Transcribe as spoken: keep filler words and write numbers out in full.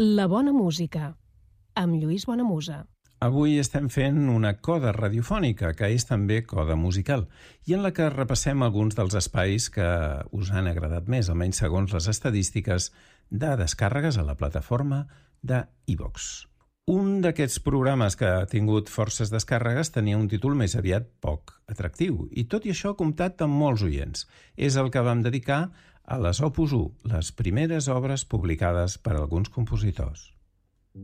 La bona música, amb Lluís Bonamusa. Avui estem fent una coda radiofònica, que és també coda musical, i en la que repassem alguns dels espais que us han agradat més, almenys segons les estadístiques de descàrregues a la plataforma de iVox. Un d'aquests programes que ha tingut forces descàrregues tenia un títol més aviat poc atractiu, i tot i això ha comptat amb molts oients. És el que vam dedicar a les Opus u, les primeres obres publicades per alguns compositors.